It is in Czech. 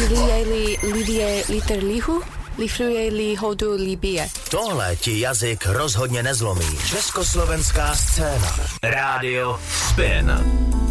Liej-li lidie liter lihu, lifruje-li hodu libie. Tohle ti jazyk rozhodně nezlomí. Československá scéna. Rádio Spin.